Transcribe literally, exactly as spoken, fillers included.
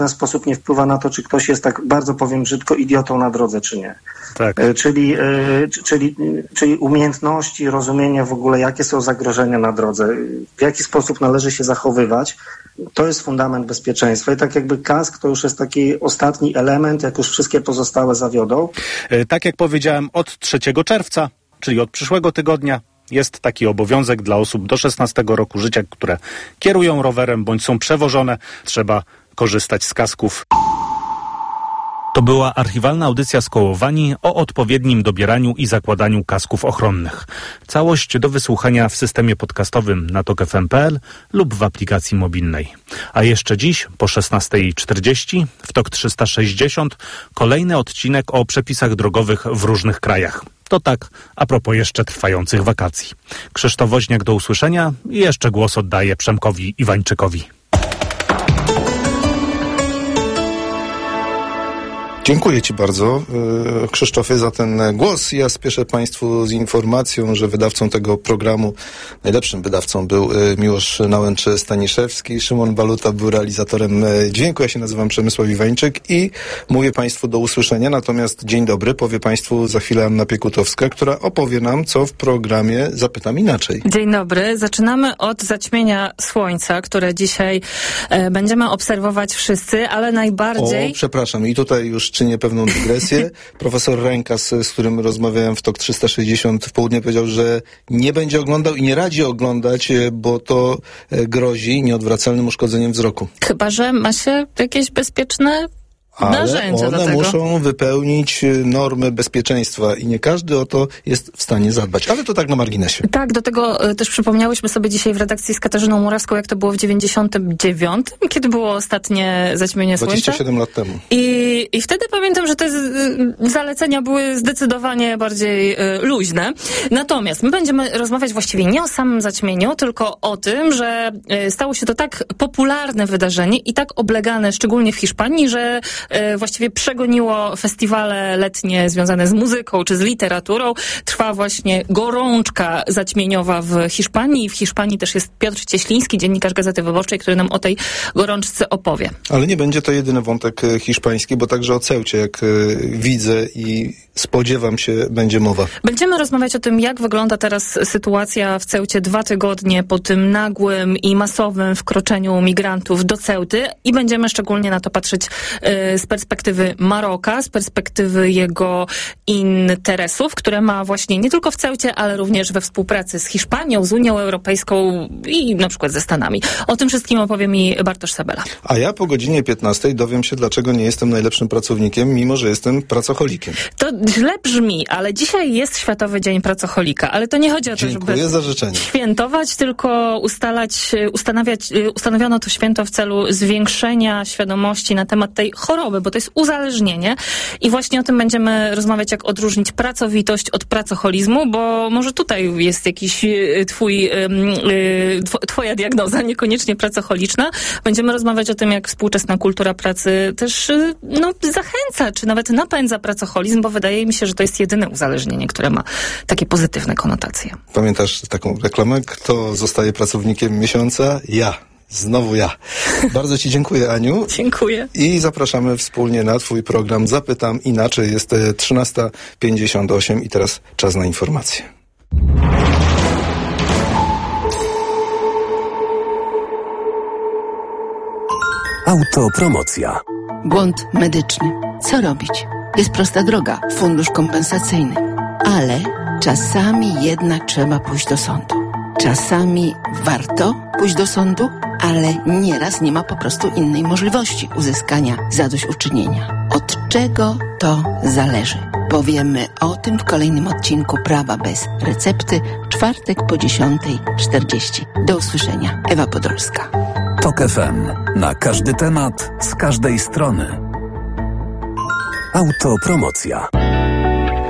żaden sposób nie wpływa na to, czy ktoś jest, tak bardzo powiem brzydko, idiotą na drodze, czy nie. Tak. Czyli, czyli, czyli umiejętności, rozumienie w ogóle, jakie są zagrożenia na drodze, w jaki sposób należy się zachowywać, to jest fundament bezpieczeństwa. I tak jakby kask to już jest taki ostatni element, jak już wszystkie pozostałe zawiodą. Tak jak powiedziałem, od trzeciego czerwca, czyli od przyszłego tygodnia, jest taki obowiązek dla osób do szesnastego roku życia, które kierują rowerem bądź są przewożone. Trzeba korzystać z kasków. To była archiwalna audycja z Kołowani o odpowiednim dobieraniu i zakładaniu kasków ochronnych. Całość do wysłuchania w systemie podcastowym na tok f m kropka p l lub w aplikacji mobilnej. A jeszcze dziś po szesnasta czterdzieści w TOK trzysta sześćdziesiąt kolejny odcinek o przepisach drogowych w różnych krajach. To tak a propos jeszcze trwających wakacji. Krzysztof Woźniak, do usłyszenia i jeszcze głos oddaję Przemkowi Iwańczykowi. Dziękuję Ci bardzo, Krzysztofie, za ten głos. Ja spieszę Państwu z informacją, że wydawcą tego programu, najlepszym wydawcą był Miłosz Nałęcz-Staniszewski. Szymon Baluta był realizatorem dźwięku. Ja się nazywam Przemysław Iwańczyk i mówię Państwu do usłyszenia. Natomiast dzień dobry powie Państwu za chwilę Anna Piekutowska, która opowie nam, co w programie Zapytam Inaczej. Dzień dobry. Zaczynamy od zaćmienia słońca, które dzisiaj e, będziemy obserwować wszyscy, ale najbardziej... O, przepraszam. I tutaj już czynię pewną dygresję. Profesor Rękas, z którym rozmawiałem w TOK trzysta sześćdziesiąt w południe, powiedział, że nie będzie oglądał i nie radzi oglądać, bo to grozi nieodwracalnym uszkodzeniem wzroku. Chyba że ma się jakieś bezpieczne ale narzędzia one do tego. muszą wypełnić normy bezpieczeństwa i nie każdy o to jest w stanie zadbać. Ale to tak na marginesie. Tak, do tego y, też przypomniałyśmy sobie dzisiaj w redakcji z Katarzyną Murawską, jak to było w dziewięćdziesiątym dziewiątym, kiedy było ostatnie zaćmienie słońca. dwadzieścia siedem lat temu. I, i wtedy pamiętam, że te z, y, zalecenia były zdecydowanie bardziej y, luźne. Natomiast my będziemy rozmawiać właściwie nie o samym zaćmieniu, tylko o tym, że y, stało się to tak popularne wydarzenie i tak oblegane, szczególnie w Hiszpanii, że właściwie przegoniło festiwale letnie związane z muzyką czy z literaturą. Trwa właśnie gorączka zaćmieniowa w Hiszpanii. W Hiszpanii też jest Piotr Cieśliński, dziennikarz Gazety Wyborczej, który nam o tej gorączce opowie. Ale nie będzie to jedyny wątek hiszpański, bo także o Ceucie, jak widzę i spodziewam się, będzie mowa. Będziemy rozmawiać o tym, jak wygląda teraz sytuacja w Ceucie dwa tygodnie po tym nagłym i masowym wkroczeniu migrantów do Ceuty i będziemy szczególnie na to patrzeć y, z perspektywy Maroka, z perspektywy jego interesów, które ma właśnie nie tylko w Ceucie, ale również we współpracy z Hiszpanią, z Unią Europejską i na przykład ze Stanami. O tym wszystkim opowie mi Bartosz Sabela. A ja po godzinie piętnastej dowiem się, dlaczego nie jestem najlepszym pracownikiem, mimo że jestem pracocholikiem. To źle brzmi, ale dzisiaj jest Światowy Dzień Pracocholika, ale to nie chodzi o to, Dziękuję żeby za życzenie. świętować, tylko ustalać, ustanawiać, ustanowiono to święto w celu zwiększenia świadomości na temat tej choroby, bo to jest uzależnienie i właśnie o tym będziemy rozmawiać, jak odróżnić pracowitość od pracoholizmu, bo może tutaj jest jakiś twój, twoja diagnoza, niekoniecznie pracocholiczna. Będziemy rozmawiać o tym, jak współczesna kultura pracy też no, zachęca, czy nawet napędza pracoholizm, bo wydaje mi się, że to jest jedyne uzależnienie, które ma takie pozytywne konotacje. Pamiętasz taką reklamę? Kto zostaje pracownikiem miesiąca? Ja. Znowu ja. Bardzo Ci dziękuję, Aniu. Dziękuję. I zapraszamy wspólnie na Twój program Zapytam Inaczej. Jest trzynasta pięćdziesiąt osiem i teraz czas na informacje. Autopromocja. Błąd medyczny. Co robić? Jest prosta droga. Fundusz kompensacyjny. Ale czasami jednak trzeba pójść do sądu. Czasami warto pójść do sądu, ale nieraz nie ma po prostu innej możliwości uzyskania zadośćuczynienia. Od czego to zależy? Powiemy o tym w kolejnym odcinku Prawa bez recepty, czwartek po dziesiątej czterdzieści. Do usłyszenia. Ewa Podolska. TOK F M. Na każdy temat, z każdej strony. Autopromocja.